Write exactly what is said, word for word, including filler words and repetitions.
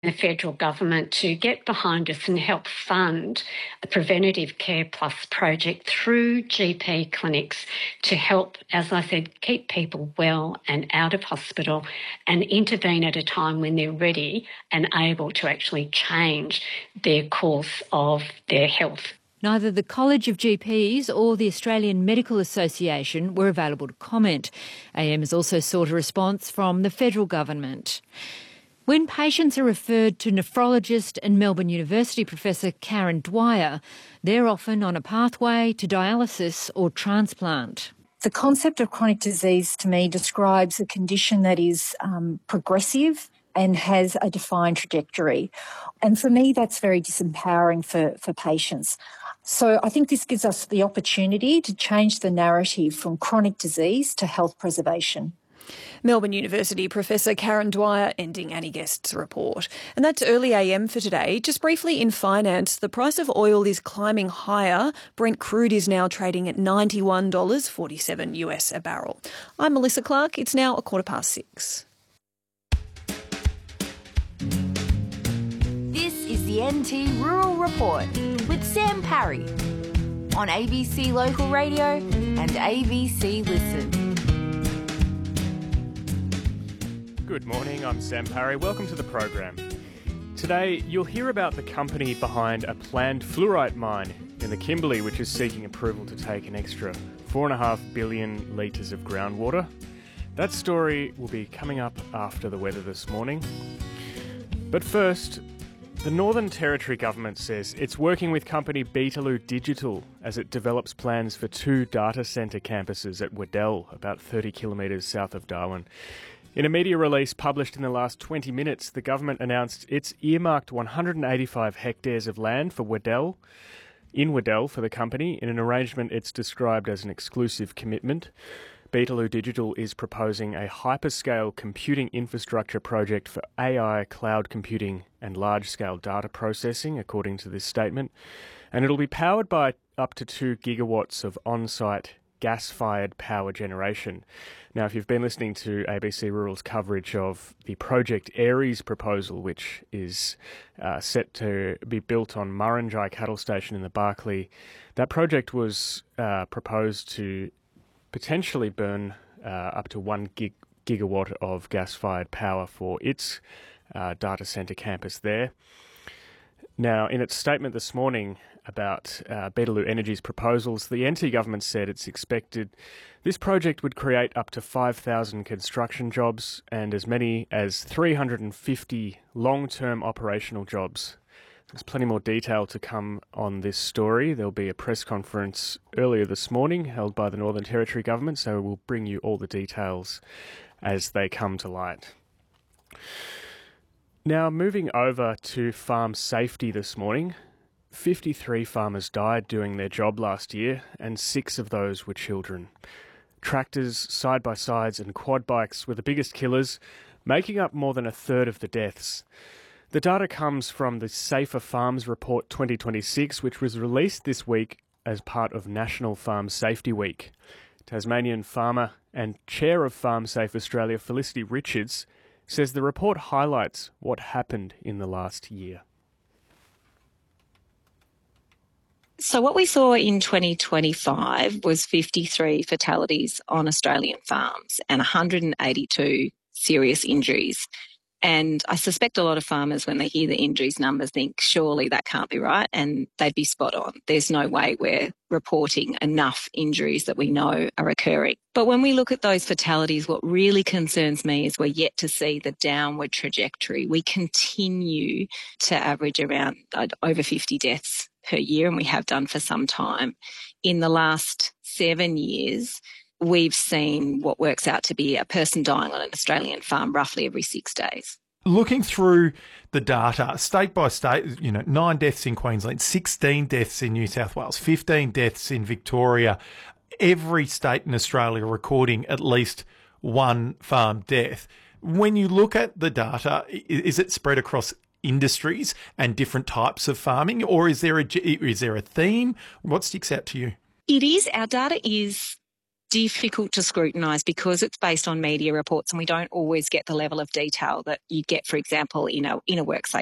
the federal government to get behind us and help fund a preventative care plus project through G P clinics to help, as I said, keep people well and out of hospital and intervene at a time when they're ready and able to actually change their course of their health. Neither the College of G Ps or the Australian Medical Association were available to comment. A M has also sought a response from the federal government. When patients are referred to nephrologist and Melbourne University Professor Karen Dwyer, they're often on a pathway to dialysis or transplant. The concept of chronic disease to me describes a condition that is um, progressive and has a defined trajectory. And for me, that's very disempowering for, for patients. So I think this gives us the opportunity to change the narrative from chronic disease to health preservation. Melbourne University Professor Karen Dwyer ending Annie Guest's report. And that's Early A M for today. Just briefly in finance, the price of oil is climbing higher. Brent crude is now trading at ninety-one dollars forty-seven US a barrel. I'm Melissa Clark. It's now a quarter past six. This is the N T Rural Report with Sam Parry on A B C Local Radio and A B C Listen. Good morning, I'm Sam Parry. Welcome to the program. Today, you'll hear about the company behind a planned fluorite mine in the Kimberley, which is seeking approval to take an extra four point five billion litres of groundwater. That story will be coming up after the weather this morning. But first, the Northern Territory government says it's working with company Beetaloo Digital as it develops plans for two data centre campuses at Waddell, about thirty kilometres south of Darwin. In a media release published in the last twenty minutes, the government announced it's earmarked one hundred eighty-five hectares of land for Waddell, in Waddell for the company, in an arrangement it's described as an exclusive commitment. Beetaloo Digital is proposing a hyperscale computing infrastructure project for A I, cloud computing and large-scale data processing, according to this statement, and it'll be powered by up to two gigawatts of on-site gas-fired power generation. Now, if you've been listening to A B C Rural's coverage of the Project Aries proposal, which is uh, set to be built on Murrinjai Cattle Station in the Barkly, that project was uh, proposed to potentially burn uh, up to one gig- gigawatt of gas-fired power for its uh, data centre campus there. Now, in its statement this morning about uh, Beetaloo Energy's proposals, the N T government said it's expected this project would create up to five thousand construction jobs and as many as three hundred fifty long-term operational jobs. There's plenty more detail to come on this story. There'll be a press conference earlier this morning held by the Northern Territory government, so we'll bring you all the details as they come to light. Now, moving over to farm safety this morning, fifty-three farmers died doing their job last year, and six of those were children. Tractors, side-by-sides and quad bikes were the biggest killers, making up more than a third of the deaths. The data comes from the Safer Farms Report twenty twenty-six, which was released this week as part of National Farm Safety Week. Tasmanian farmer and chair of Farm Safe Australia, Felicity Richards, says the report highlights what happened in the last year. So what we saw in twenty twenty-five was fifty-three fatalities on Australian farms and one hundred eighty-two serious injuries. And I suspect a lot of farmers, when they hear the injuries numbers, think, surely that can't be right, and they'd be spot on. There's no way we're reporting enough injuries that we know are occurring. But when we look at those fatalities, what really concerns me is we're yet to see the downward trajectory. We continue to average around uh, over fifty deaths per year, and we have done for some time. In the last seven years, we've seen what works out to be a person dying on an Australian farm roughly every six days. Looking through the data, state by state, you know, nine deaths in Queensland, sixteen deaths in New South Wales, fifteen deaths in Victoria. Every state in Australia recording at least one farm death. When you look at the data, is it spread across industries and different types of farming, or is there a, is there a theme? What sticks out to you? It is. Our data is difficult to scrutinise because it's based on media reports and we don't always get the level of detail that you get, for example, in a, in a work